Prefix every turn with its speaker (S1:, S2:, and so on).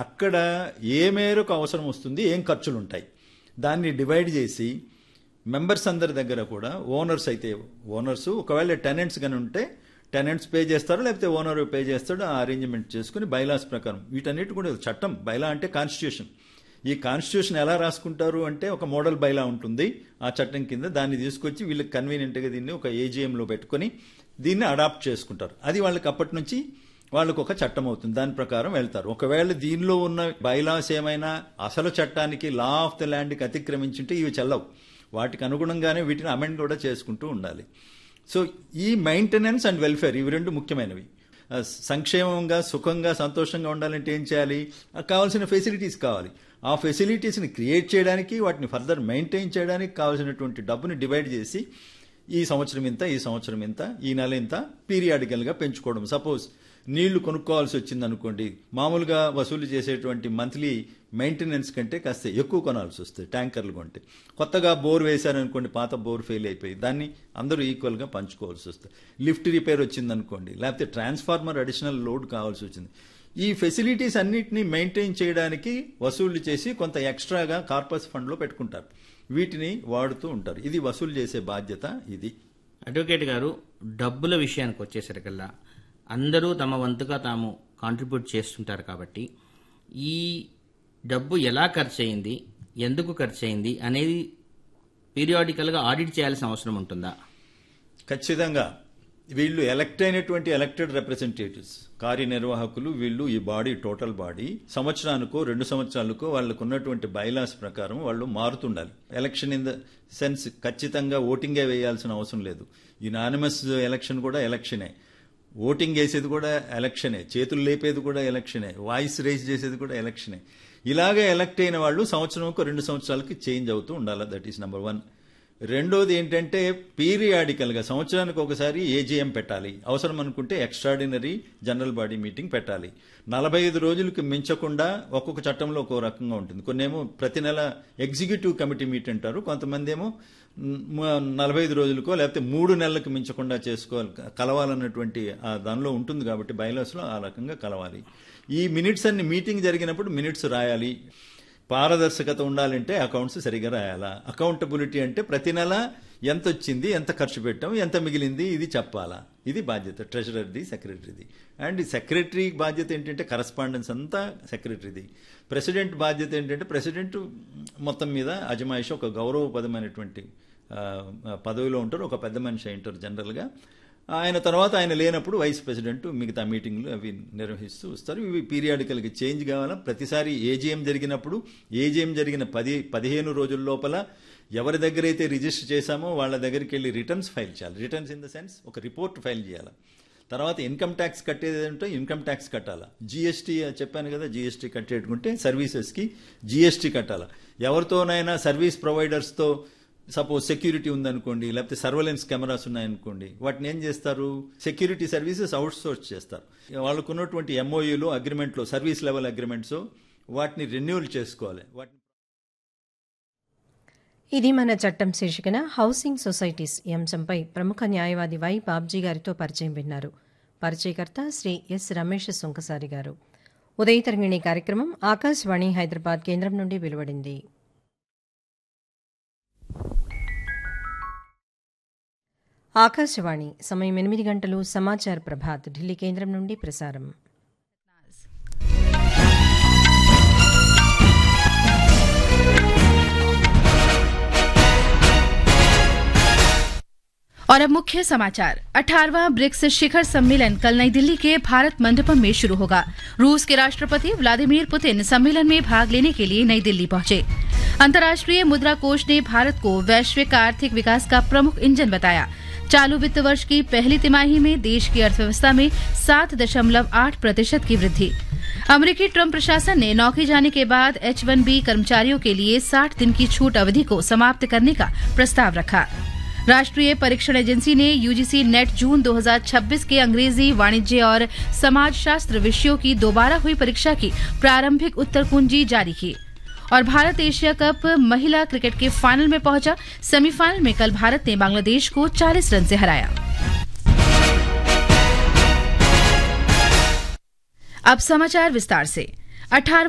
S1: అక్కడ ఏ మేరకు అవసరం వస్తుంది, ఏం ఖర్చులు ఉంటాయి, దాన్ని డివైడ్ చేసి మెంబర్స్ అందరి దగ్గర కూడా ఓనర్స్ అయితే ఓనర్స్, ఒకవేళ టెనెంట్స్ కానీ ఉంటే టెనెంట్స్ పే చేస్తారు, లేకపోతే ఓనర్ పే చేస్తాడు. ఆ అరేంజ్మెంట్ చేసుకుని బైలాస్ ప్రకారం వీటన్నిటి కూడా చట్టం. బైలా అంటే కాన్స్టిట్యూషన్. ఈ కాన్స్టిట్యూషన్ ఎలా రాసుకుంటారు అంటే ఒక మోడల్ బైలా ఉంటుంది ఆ చట్టం కింద. దాన్ని తీసుకొచ్చి వీళ్ళకి కన్వీనియంట్గా దీన్ని ఒక ఏజీఎంలో పెట్టుకొని దీన్ని అడాప్ట్ చేసుకుంటారు. అది వాళ్ళకి అప్పటి నుంచి వాళ్ళకు ఒక చట్టం అవుతుంది. దాని ప్రకారం వెళ్తారు. ఒకవేళ దీనిలో ఉన్న బైలాస్ ఏమైనా అసలు చట్టానికి లా ఆఫ్ ద ల్యాండ్కి అతిక్రమించుంటే ఇవి చెల్లవు. వాటికి అనుగుణంగానే వీటిని అమెండ్ కూడా చేసుకుంటూ ఉండాలి. సో ఈ మెయింటెనెన్స్ అండ్ వెల్ఫేర్ ఇవి రెండు ముఖ్యమైనవి. సంక్షేమంగా సుఖంగా సంతోషంగా ఉండాలంటే ఏం చేయాలి, కావాల్సిన ఫెసిలిటీస్ కావాలి. ఆ ఫెసిలిటీస్ని క్రియేట్ చేయడానికి, వాటిని ఫర్దర్ మెయింటైన్ చేయడానికి కావాల్సినటువంటి డబ్బుని డివైడ్ చేసి ఈ సంవత్సరం ఇంత, ఈ సంవత్సరం ఇంత, ఈ నెల ఇంత పీరియాడికల్గా పెంచుకోవడం. సపోజ్ నీళ్లు కొనుక్కోవాల్సి వచ్చింది అనుకోండి, మామూలుగా వసూలు చేసేటువంటి మంత్లీ మెయింటెనెన్స్ కంటే కాస్త ఎక్కువ కొనాల్సి వస్తుంది ట్యాంకర్లు కొంటే. కొత్తగా బోర్ వేశారనుకోండి, పాత బోర్ ఫెయిల్ అయిపోయి దాన్ని అందరూ ఈక్వల్గా పంచుకోవాల్సి వస్తుంది. లిఫ్ట్ రిపేర్ వచ్చిందనుకోండి, లేకపోతే ట్రాన్స్ఫార్మర్ అడిషనల్ లోడ్ కావాల్సి వచ్చింది. ఈ ఫెసిలిటీస్ అన్నిటినీ మెయింటైన్ చేయడానికి వసూళ్లు చేసి కొంత ఎక్స్ట్రాగా కార్పస్ ఫండ్లో పెట్టుకుంటారు. వీటిని వాడుతూ ఉంటారు. ఇది వసూలు చేసే బాధ్యత ఇది.
S2: అడ్వకేట్ గారు, డబ్బుల విషయానికి వచ్చేసరికల్లా అందరూ తమ వంతుగా తాము కాంట్రిబ్యూట్ చేస్తుంటారు కాబట్టి ఈ డబ్బు ఎలా ఖర్చు అయింది, ఎందుకు ఖర్చు అయింది అనేది పీరియాడికల్గా ఆడిట్ చేయాల్సిన అవసరం ఉంటుందా?
S1: ఖచ్చితంగా. వీళ్ళు ఎలక్ట్ అయినటువంటి రిప్రజెంటేటివ్స్, కార్యనిర్వాహకులు, వీళ్ళు ఈ బాడీ టోటల్ బాడీ సంవత్సరానికో 2 సంవత్సరాలకో వాళ్ళకు ఉన్నటువంటి బైలాస్ ప్రకారం వాళ్ళు మారుతుండాలి. ఎలక్షన్ ఇన్ ద సెన్స్ ఖచ్చితంగా ఓటింగే వేయాల్సిన అవసరం లేదు. యునానిమస్ ఎలక్షన్ కూడా ఎలక్షనే, ఓటింగ్ వేసేది కూడా ఎలక్షనే, చేతులు లేపేది కూడా ఎలక్షనే, వాయిస్ రైజ్ చేసేది కూడా ఎలక్షనే. ఇలాగే ఎలక్ట్ అయిన వాళ్ళు సంవత్సరంకో 2 సంవత్సరాలకి చేంజ్ అవుతూ ఉండాలి. That is number 1. రెండోది ఏంటంటే పీరియాడికల్గా సంవత్సరానికి ఒకసారి ఏజీఎం పెట్టాలి. అవసరం అనుకుంటే ఎక్స్ట్రాడినరీ జనరల్ బాడీ మీటింగ్ పెట్టాలి. 45 రోజులకు మించకుండా ఒక్కొక్క చట్టంలో ఒక్కో రకంగా ఉంటుంది. కొన్నేమో ప్రతి నెల ఎగ్జిక్యూటివ్ కమిటీ మీట్ అంటారు, కొంతమంది ఏమో 45 రోజులకో లేకపోతే 3 నెలలకు మించకుండా కలవాలన్నటువంటి దానిలో ఉంటుంది. కాబట్టి బైలాస్లో ఆ రకంగా కలవాలి. ఈ మినిట్స్ అన్ని మీటింగ్ జరిగినప్పుడు మినిట్స్ రాయాలి. పారదర్శకత ఉండాలంటే అకౌంట్స్ సరిగా రాయాలా. అకౌంటబిలిటీ అంటే ప్రతి నెల ఎంత వచ్చింది, ఎంత ఖర్చు పెట్టాం, ఎంత మిగిలింది, ఇది చెప్పాలా. ఇది బాధ్యత ట్రెజరర్ది, సెక్రటరీది. అండ్ సెక్రటరీ బాధ్యత ఏంటంటే కరస్పాండెన్స్ అంతా సెక్రటరీది. ప్రెసిడెంట్ బాధ్యత ఏంటంటే ప్రెసిడెంట్ మొత్తం మీద అజమాయిషి ఒక గౌరవపదమైనటువంటి పదవిలో ఉంటారు. ఒక పెద్ద మనిషి ఉంటారు జనరల్గా. ఆయన తర్వాత ఆయన లేనప్పుడు వైస్ ప్రెసిడెంట్ మిగతా మీటింగ్లు అవి నిర్వహిస్తూ వస్తారు. ఇవి పీరియాడికల్గా చేంజ్ కావాలా. ప్రతిసారి ఏజీఎం జరిగినప్పుడు ఏజీఎం జరిగిన 15 రోజుల లోపల ఎవరి దగ్గర అయితే రిజిస్టర్ చేశామో వాళ్ళ దగ్గరికి వెళ్ళి రిటర్న్స్ ఫైల్ చేయాలి. రిటర్న్స్ ఇన్ ద సెన్స్ ఒక రిపోర్ట్ ఫైల్ చేయాలి. తర్వాత ఇన్కమ్ ట్యాక్స్ కట్టేది అంటే ఇన్కమ్ ట్యాక్స్ కట్టాలా. జీఎస్టీ చెప్పాను కదా, జీఎస్టీ కట్టేటుకుంటే సర్వీసెస్కి జీఎస్టీ కట్టాలా. ఎవరితోనైనా సర్వీస్ ప్రొవైడర్స్తో సపోజ్ సెక్యూరిటీ ఉందనుకోండి, లేకపోతే సర్వేలెన్స్ కెమెరాస్ ఉన్నాయనుకోండి, వాటిని ఏం చేస్తారు, సెక్యూరిటీ సర్వీసెస్ అవుట్ సోర్స్ చేస్తారు. వాళ్ళకున్నటువంటి ఎంఓయూలు, అగ్రిమెంట్లో సర్వీస్ లెవెల్ అగ్రిమెంట్స్ వాటిని రెన్యూవల్ చేసుకోవాలి.
S3: ఇది మన చట్టం శీర్షికన హౌసింగ్ సొసైటీస్ ఈ అంశంపై ప్రముఖ న్యాయవాది వై బాబ్జీ గారితో పరిచయం విన్నారు. పరిచయకర్త శ్రీ ఎస్ రమేష్ సుంకసారి గారు. ఉదయతరంగిణి కార్యక్రమం ఆకాశవాణి హైదరాబాద్ కేంద్రం నుండి వెలువడింది. ఆకాశవాణి సమయం 8 గంటలు. సమాచార ప్రభాత్ ఢిల్లీ కేంద్రం నుండి ప్రసారం.
S4: और अब मुख्य समाचार। 18वां ब्रिक्स शिखर सम्मेलन कल नई दिल्ली के भारत मंडपम में शुरू होगा। रूस के राष्ट्रपति व्लादिमीर पुतिन सम्मेलन में भाग लेने के लिए नई दिल्ली पहुंचे। अंतर्राष्ट्रीय मुद्रा कोष ने भारत को वैश्विक आर्थिक विकास का प्रमुख इंजन बताया। चालू वित्त वर्ष की पहली तिमाही में देश की अर्थव्यवस्था में 7.8% की वृद्धि। अमेरिकी ट्रंप प्रशासन ने नौकरी जाने के बाद H-1B कर्मचारियों के लिए 60 दिन की छूट अवधि को समाप्त करने का प्रस्ताव रखा। राष्ट्रीय परीक्षण एजेंसी ने यूजीसी नेट जून 2026 के अंग्रेजी, वाणिज्य और समाजशास्त्र विषयों की दोबारा हुई परीक्षा की प्रारंभिक उत्तर कुंजी जारी की। और भारत एशिया कप महिला क्रिकेट के फाइनल में पहुंचा। सेमीफाइनल में कल भारत ने बांग्लादेश को 40 रन से हराया। अब समाचार विस्तार से। 18